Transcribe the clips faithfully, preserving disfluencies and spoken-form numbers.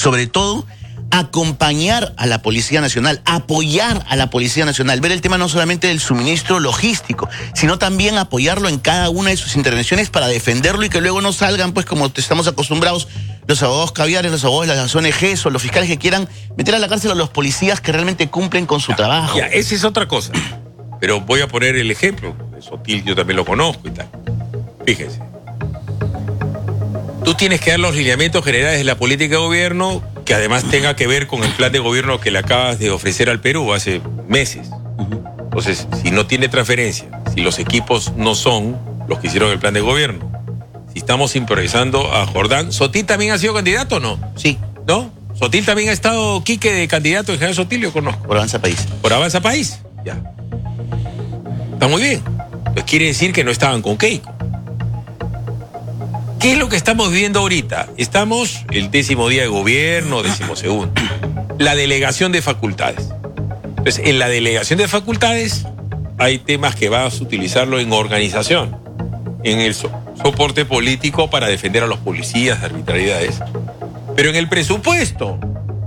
sobre todo acompañar a la Policía Nacional, apoyar a la Policía Nacional, ver el tema no solamente del suministro logístico, sino también apoyarlo en cada una de sus intervenciones para defenderlo y que luego no salgan, pues como estamos acostumbrados, los abogados caviares, los abogados de las O N Ges o los fiscales que quieran meter a la cárcel a los policías que realmente cumplen con su ya, trabajo. Ya, esa es otra cosa. Pero voy a poner el ejemplo. Sotil yo también lo conozco y tal. Fíjense. Tú tienes que dar los lineamientos generales de la política de gobierno que además tenga que ver con el plan de gobierno que le acabas de ofrecer al Perú hace meses. Entonces, si no tiene transferencia, si los equipos no son los que hicieron el plan de gobierno, si estamos improvisando a Jordán, ¿Sotil también ha sido candidato o no? Sí. ¿No? ¿Sotil también ha estado, Quique, de candidato en General Sotil? Yo conozco. Por Avanza País. Por Avanza País. Ya. Está muy bien. Pues quiere decir que no estaban con Keiko. ¿Qué es lo que estamos viviendo ahorita? Estamos el décimo día de gobierno, décimo segundo. La delegación de facultades. Entonces, en la delegación de facultades hay temas que vas a utilizarlo en organización, en el so- soporte político para defender a los policías de arbitrariedades. Pero en el presupuesto,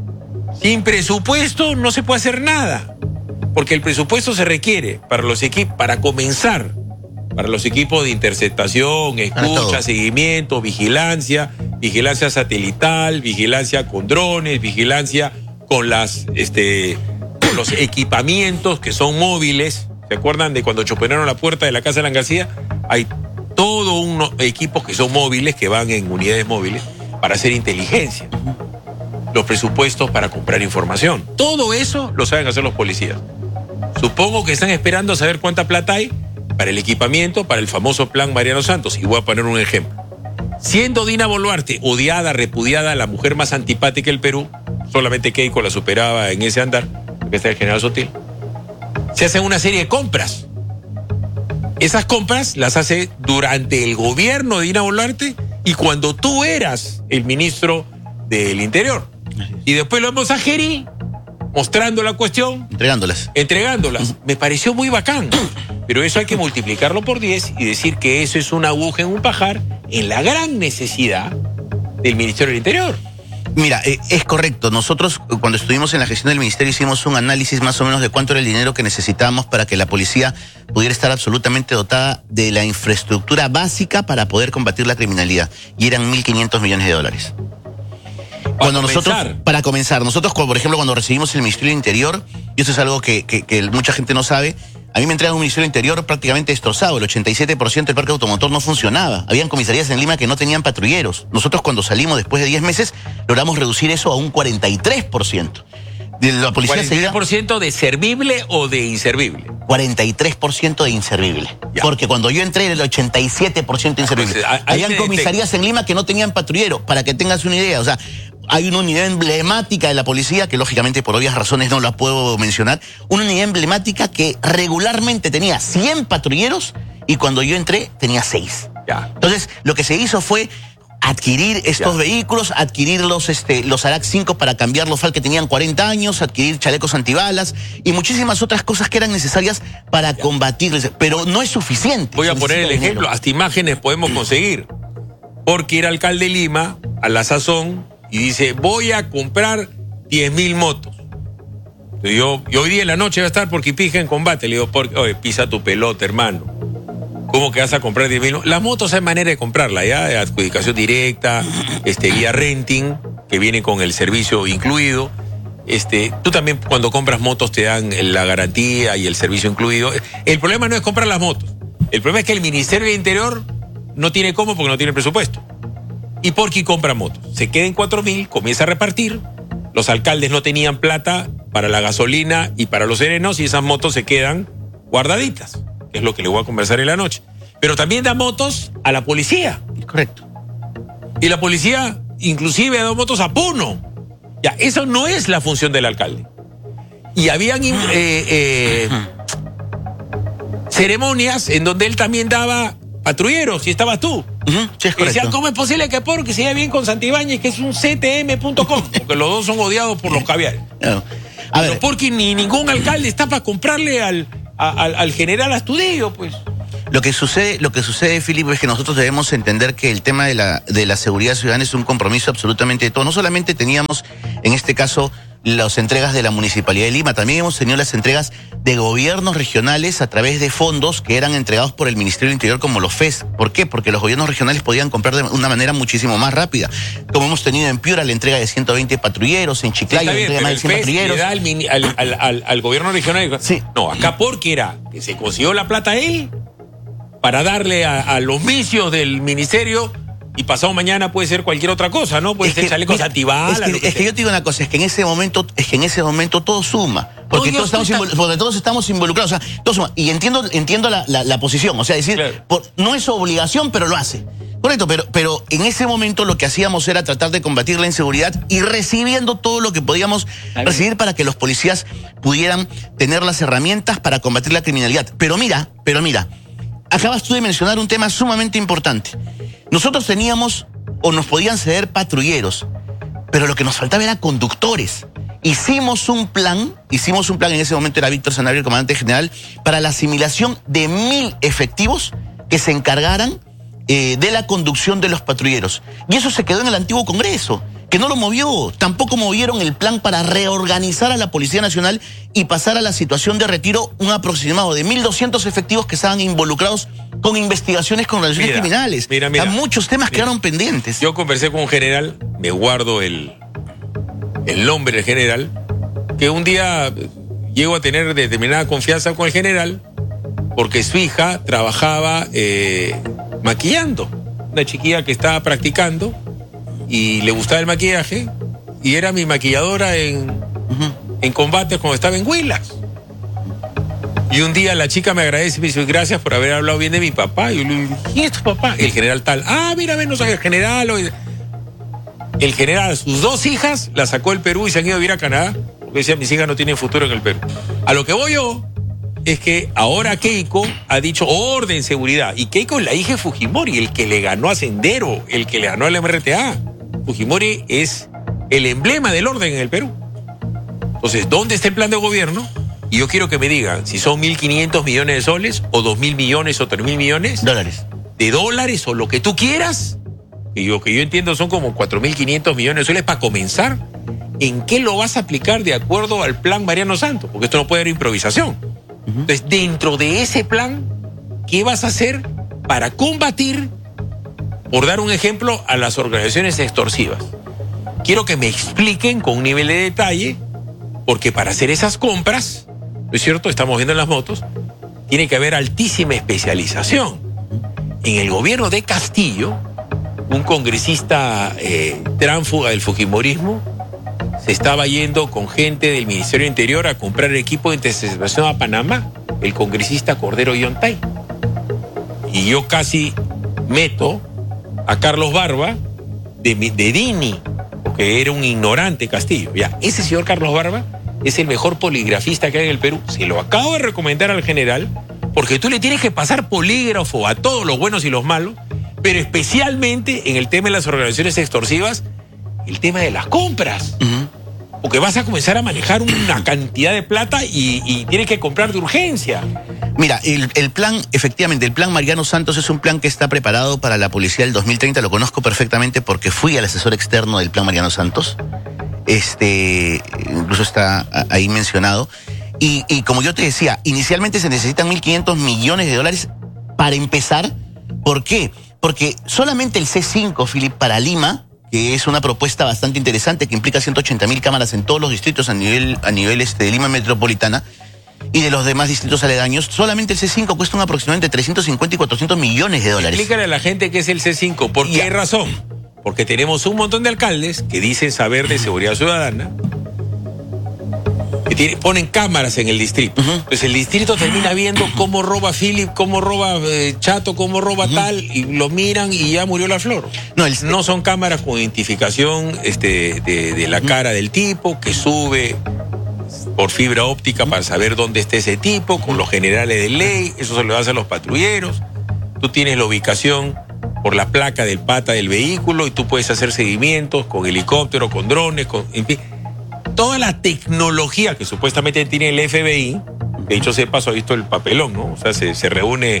sin presupuesto no se puede hacer nada. Porque el presupuesto se requiere para los equipos, para comenzar, para los equipos de interceptación, escucha, seguimiento, vigilancia, vigilancia satelital, vigilancia con drones, vigilancia con las, este, con los equipamientos que son móviles. ¿Se acuerdan de cuando chopearon la puerta de la Casa de la García? Hay todos unos equipos que son móviles, que van en unidades móviles, para hacer inteligencia. Los presupuestos para comprar información. Todo eso lo saben hacer los policías. Supongo que están esperando a saber cuánta plata hay para el equipamiento, para el famoso plan Mariano Santos. Y voy a poner un ejemplo. Siendo Dina Boluarte odiada, repudiada, la mujer más antipática del Perú, solamente Keiko la superaba en ese andar, porque está el general Sotil, se hacen una serie de compras. Esas compras las hace durante el gobierno de Dina Boluarte y cuando tú eras el ministro del Interior. Y después lo vemos a Geri mostrando la cuestión. Entregándolas. Entregándolas. Me pareció muy bacán. Pero eso hay que multiplicarlo por diez y decir que eso es una aguja en un pajar en la gran necesidad del Ministerio del Interior. Mira, eh, es correcto. Nosotros, cuando estuvimos en la gestión del ministerio, hicimos un análisis más o menos de cuánto era el dinero que necesitábamos para que la policía pudiera estar absolutamente dotada de la infraestructura básica para poder combatir la criminalidad. Y eran mil quinientos millones de dólares. Cuando nosotros, para comenzar, nosotros, por ejemplo, cuando recibimos el Ministerio del Interior, y eso es algo que, que, que mucha gente no sabe, a mí me entregan un Ministerio del Interior prácticamente destrozado. El ochenta y siete por ciento del parque automotor no funcionaba. Habían comisarías en Lima que no tenían patrulleros. Nosotros, cuando salimos después de diez meses, logramos reducir eso a un cuarenta y tres por ciento. De la policía ¿cuarenta y tres por ciento de servible o de inservible? cuarenta y tres por ciento de inservible. Ya. Porque cuando yo entré era el ochenta y siete por ciento inservible. Pues, Habían comisarías en Lima que no tenían patrulleros, para que tengas una idea. O sea, hay una unidad emblemática de la policía, que lógicamente por obvias razones no la puedo mencionar, una unidad emblemática que regularmente tenía cien patrulleros y cuando yo entré tenía seis. Ya. Entonces, lo que se hizo fue adquirir estos ya. vehículos, adquirir los, este, los Arac cinco para cambiar los F A L que tenían cuarenta años, adquirir chalecos antibalas y muchísimas otras cosas que eran necesarias para ya. combatirles. Pero no es suficiente. Voy a poner el ejemplo, dinero. Hasta imágenes podemos conseguir. Porque era alcalde de Lima, a la sazón, y dice, voy a comprar diez mil motos. Yo, yo hoy día en la noche voy a estar por Quipija en combate. Le digo, por, oye, pisa tu pelota, hermano. ¿Cómo que vas a comprar diez mil? Las motos hay manera de comprarla, ¿ya? De adjudicación directa, este, vía renting, que viene con el servicio incluido. Este, tú también cuando compras motos te dan la garantía y el servicio incluido. El problema no es comprar las motos. El problema es que el Ministerio del Interior no tiene cómo porque no tiene presupuesto. Y Porqui compra motos. Se queda en cuatro mil, comienza a repartir. Los alcaldes no tenían plata para la gasolina y para los serenos y esas motos se quedan guardaditas, que es lo que le voy a conversar en la noche. Pero también da motos a la policía. Correcto. Y la policía inclusive ha dado motos a Puno. Ya, eso no es la función del alcalde. Y habían eh, eh, ceremonias en donde él también daba patrulleros, y estabas tú. Uh-huh, sí, es y decían, ¿cómo es posible que Porqui se lleve bien con Santibáñez, que es un C T M punto com? Porque los dos son odiados por los caviares. No. A Pero ver. Porqui ni ningún alcalde está para comprarle al, a, al, al general Astudillo, pues. Lo que sucede, lo que sucede, Filipe, es que nosotros debemos entender que el tema de la, de la seguridad ciudadana es un compromiso absolutamente de todo. No solamente teníamos, en este caso, las entregas de la Municipalidad de Lima, también hemos tenido las entregas de gobiernos regionales a través de fondos que eran entregados por el Ministerio del Interior, como los F E S. ¿Por qué? Porque los gobiernos regionales podían comprar de una manera muchísimo más rápida. Como hemos tenido en Piura la entrega de ciento veinte patrulleros, en Chiclayo la entrega de más de cien patrulleros. Le da al, mini, al, al, al, al gobierno regional. Sí. No, acá porque era que se consiguió la plata él para darle a, a los vicios del ministerio. Y pasado mañana puede ser cualquier otra cosa, ¿no? Puede es ser que, chalecos antibalas. Es, que, lo que, es que yo te digo una cosa, es que en ese momento, es que en ese momento todo suma. Porque, no, todos, estamos tan... porque todos estamos involucrados. O sea, todo suma. Y entiendo, entiendo la, la, la posición. O sea, decir, claro. por, no es su obligación, pero lo hace. Correcto, pero, pero en ese momento lo que hacíamos era tratar de combatir la inseguridad y recibiendo todo lo que podíamos recibir para que los policías pudieran tener las herramientas para combatir la criminalidad. Pero mira, pero mira, acabas tú de mencionar un tema sumamente importante. Nosotros teníamos o nos podían ceder patrulleros, pero lo que nos faltaba era conductores. Hicimos un plan, hicimos un plan, en ese momento era Víctor Sanabria, el comandante general, para la asimilación de mil efectivos que se encargaran eh, de la conducción de los patrulleros. Y eso se quedó en el antiguo Congreso, que no lo movió. Tampoco movieron el plan para reorganizar a la Policía Nacional y pasar a la situación de retiro un aproximado de mil doscientos efectivos que estaban involucrados con investigaciones con relaciones mira, criminales. Mira, mira, o sea, muchos temas mira, quedaron pendientes. Yo conversé con un general, me guardo el, el nombre del general, que un día llego a tener determinada confianza con el general porque su hija trabajaba eh, maquillando. Una chiquilla que estaba practicando y le gustaba el maquillaje y era mi maquilladora en, uh-huh. en combates cuando estaba en Huilas. Y un día la chica me agradece y me dice, gracias por haber hablado bien de mi papá. Y yo le digo, ¿quién es tu papá? El general tal. Ah, mira, ven, no soy el general. El general, sus dos hijas, las sacó del Perú y se han ido a vivir a Canadá. Porque decía, mis hijas no tienen futuro en el Perú. A lo que voy yo es que ahora Keiko ha dicho orden, seguridad. Y Keiko es la hija de Fujimori, el que le ganó a Sendero, el que le ganó al M R T A. Fujimori es el emblema del orden en el Perú. Entonces, ¿dónde está el plan de gobierno? Y yo quiero que me digan si son mil quinientos millones de soles o dos mil millones o tres mil millones. Dólares. De dólares o lo que tú quieras. Y lo que yo entiendo son como cuatro mil quinientos millones de soles para comenzar. ¿En qué lo vas a aplicar de acuerdo al plan Mariano Santos? Porque esto no puede haber improvisación. Uh-huh. Entonces, dentro de ese plan, ¿qué vas a hacer para combatir, por dar un ejemplo, a las organizaciones extorsivas? Quiero que me expliquen con un nivel de detalle, porque para hacer esas compras, ¿no es cierto? Estamos viendo en las motos, tiene que haber altísima especialización. En el gobierno de Castillo, un congresista eh, tránfuga del fujimorismo se estaba yendo con gente del Ministerio del Interior a comprar equipo de interceptación a Panamá, el congresista Cordero Yontay. Y yo casi meto a Carlos Barba de, de Dini, porque era un ignorante Castillo. Ya, ese señor Carlos Barba es el mejor poligrafista que hay en el Perú. Se lo acabo de recomendar al general, porque tú le tienes que pasar polígrafo a todos los buenos y los malos, pero especialmente en el tema de las organizaciones extorsivas, el tema de las compras. Uh-huh. Porque vas a comenzar a manejar una cantidad de plata y, y tienes que comprar de urgencia. Mira, el, el plan, efectivamente, el plan Mariano Santos es un plan que está preparado para la policía del dos mil treinta. Lo conozco perfectamente porque fui el asesor externo del plan Mariano Santos. Este, incluso está ahí mencionado. Y, y como yo te decía, inicialmente se necesitan mil quinientos millones de dólares para empezar. ¿Por qué? Porque solamente el C cinco, Philip, para Lima, que es una propuesta bastante interesante que implica ciento ochenta mil cámaras en todos los distritos a nivel, a nivel este, de Lima metropolitana y de los demás distritos aledaños, solamente el C cinco cuesta un aproximadamente trescientos cincuenta y cuatrocientos millones de dólares. Explícale a la gente qué es el C cinco. ¿Por qué razón? Porque tenemos un montón de alcaldes que dicen saber de seguridad ciudadana, que tiene, ponen cámaras en el distrito. Uh-huh. Pues el distrito termina viendo cómo roba Philip, cómo roba eh, Chato, cómo roba uh-huh. tal, y lo miran y ya murió la flor. No, el... no son cámaras con identificación este, de, de la uh-huh. cara del tipo, que sube por fibra óptica uh-huh. para saber dónde está ese tipo, con los generales de ley, eso se lo das a los patrulleros. Tú tienes la ubicación por la placa del pata del vehículo y tú puedes hacer seguimientos con helicóptero, con drones, con, en fin. Toda la tecnología que supuestamente tiene el F B I, de hecho, se pasó, ha visto el papelón, ¿no? O sea, se, se reúne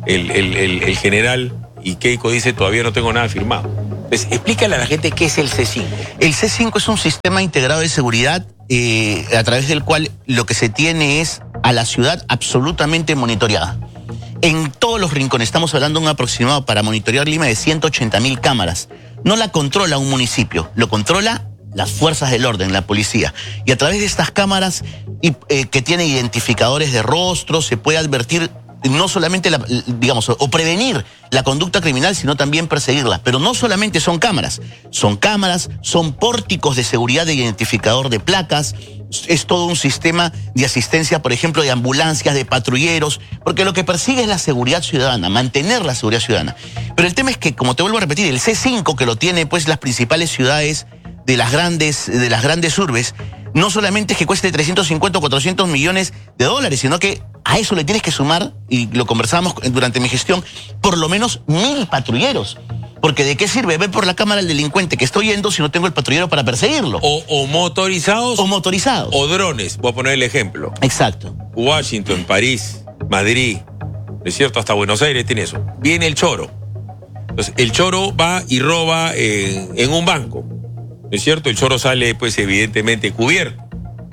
el, el, el, el general, y Keiko dice todavía no tengo nada firmado. Entonces, explícale a la gente qué es el C cinco. El C cinco es un sistema integrado de seguridad eh, a través del cual lo que se tiene es a la ciudad absolutamente monitoreada. En todos los rincones, estamos hablando de un aproximado para monitorear Lima de ciento ochenta mil cámaras. No la controla un municipio, lo controla las fuerzas del orden, la policía. Y a través de estas cámaras y, eh, que tienen identificadores de rostros, se puede advertir no solamente, la, digamos, o prevenir la conducta criminal, sino también perseguirla. Pero no solamente son cámaras, son cámaras, son pórticos de seguridad de identificador de placas, es todo un sistema de asistencia, por ejemplo, de ambulancias, de patrulleros, porque lo que persigue es la seguridad ciudadana, mantener la seguridad ciudadana. Pero el tema es que, como te vuelvo a repetir, el C cinco, que lo tiene pues las principales ciudades de las grandes, de las grandes urbes, no solamente es que cueste trescientos cincuenta o cuatrocientos millones de dólares, sino que a eso le tienes que sumar, y lo conversábamos durante mi gestión, por lo menos mil patrulleros. Porque ¿de qué sirve ver por la cámara al delincuente que estoy yendo si no tengo el patrullero para perseguirlo? O, o motorizados. O motorizados. O drones. Voy a poner el ejemplo. Exacto. Washington, París, Madrid, ¿no es cierto? Hasta Buenos Aires tiene eso. Viene el choro. Entonces, el choro va y roba en, en un banco. ¿No es cierto? El choro sale, pues, evidentemente cubierto.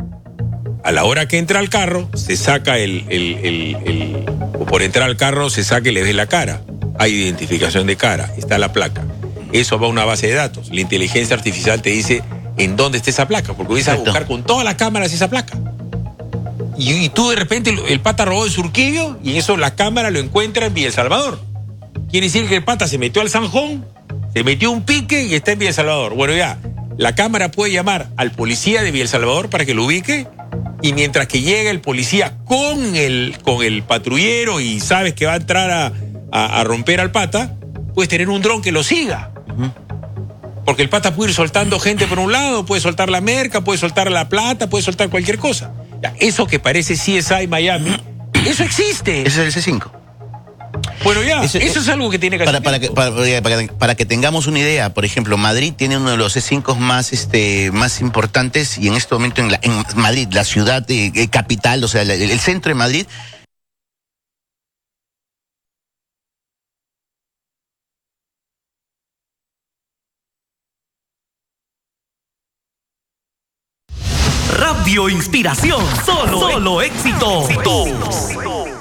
A la hora que entra al carro, se saca el, el, el, el... o por entrar al carro, se saca y le ve la cara. Hay identificación de cara, está la placa. Eso va a una base de datos. La inteligencia artificial te dice en dónde está esa placa, porque comienza a buscar con todas las cámaras esa placa. Y, y tú de repente, el pata robó de Surquillo y en eso la cámara lo encuentra en Villa El Salvador. Quiere decir que el pata se metió al Sanjón, se metió un pique y está en Villa El Salvador. Bueno, ya, la cámara puede llamar al policía de Villa El Salvador para que lo ubique, y mientras que llega el policía con el, con el patrullero y sabes que va a entrar a A, a romper al pata, puedes tener un dron que lo siga. Uh-huh. Porque el pata puede ir soltando gente por un lado, puede soltar la merca, puede soltar la plata, puede soltar cualquier cosa. Ya, eso que parece C S I Miami, eso existe. Ese es el C cinco. Bueno, ya, eso, eso es algo que tiene que para, hacer. Para que, para, para, para que tengamos una idea, por ejemplo, Madrid tiene uno de los C cinco más, este, más importantes, y en este momento en, la, en Madrid, la ciudad eh, capital, o sea, el, el centro de Madrid, Radio Inspiración, solo, solo éxitos. éxitos.